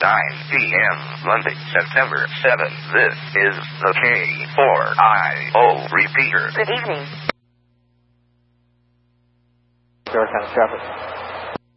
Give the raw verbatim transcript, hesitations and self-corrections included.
nine p.m. Monday, September seventh. This is the K four I O repeater. Good evening. Fairtown traffic.